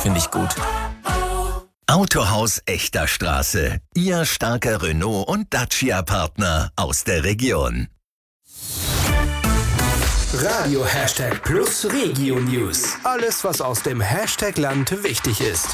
Finde ich gut. Autohaus Echter Straße. Ihr starker Renault- und Dacia-Partner aus der Region. Radio #Plus Regio News. Alles, was aus dem Hashtag-Land wichtig ist.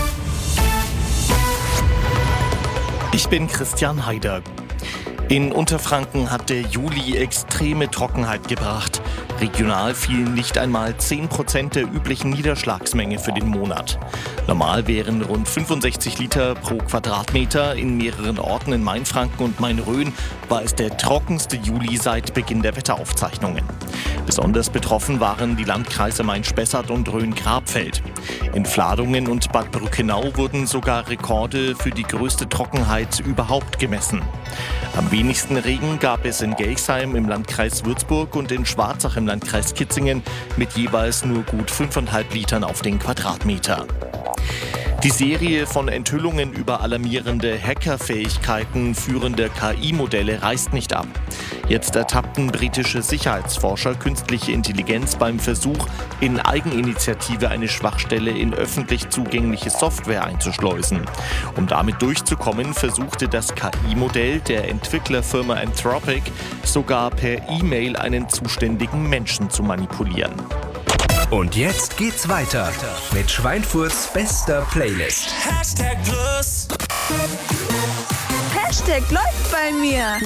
Ich bin Christian Heider. In Unterfranken hat der Juli extreme Trockenheit gebracht. Regional fielen nicht einmal 10% der üblichen Niederschlagsmenge für den Monat. Normal wären rund 65 Liter pro Quadratmeter. In mehreren Orten in Mainfranken und Main-Rhön war es der trockenste Juli seit Beginn der Wetteraufzeichnungen. Besonders betroffen waren die Landkreise Main-Spessart und Rhön-Grabfeld. In Vladungen und Bad Brückenau wurden sogar Rekorde für die größte Trockenheit überhaupt gemessen. Am wenigsten Regen gab es in Gelsheim im Landkreis Würzburg und in Schwarzach im Landkreis Kitzingen mit jeweils nur gut 5,5 Litern auf den Quadratmeter. Die Serie von Enthüllungen über alarmierende Hackerfähigkeiten führender KI-Modelle reißt nicht ab. Jetzt ertappten britische Sicherheitsforscher künstliche Intelligenz beim Versuch, in Eigeninitiative eine Schwachstelle in öffentlich zugängliche Software einzuschleusen. Um damit durchzukommen, versuchte das KI-Modell der Entwicklerfirma Anthropic sogar per E-Mail einen zuständigen Menschen zu manipulieren. Und jetzt geht's weiter mit Schweinfurts bester Playlist. Hashtag läuft bei mir.